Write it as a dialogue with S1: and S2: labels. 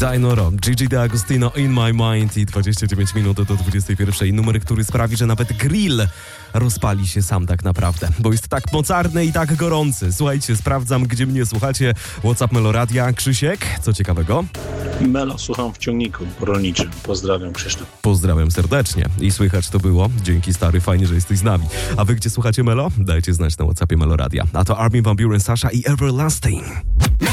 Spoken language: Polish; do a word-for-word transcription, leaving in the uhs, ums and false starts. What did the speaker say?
S1: Dinoro, Gigi D'Agostino, In My Mind i dwadzieścia dziewięć minut do dwudziestej pierwszej. Numer, który sprawi, że nawet grill rozpali się sam tak naprawdę, bo jest tak mocarny i tak gorący. Słuchajcie, sprawdzam, gdzie mnie słuchacie. WhatsApp Meloradia. Krzysiek, co ciekawego?
S2: Melo, słucham w ciągniku rolniczym. Pozdrawiam, Krzysztof.
S1: Pozdrawiam serdecznie. I słychać to było. Dzięki, stary, fajnie, że jesteś z nami. A wy gdzie słuchacie Melo? Dajcie znać na WhatsAppie Meloradia. A to Armin van Buuren, Sasha i Everlasting.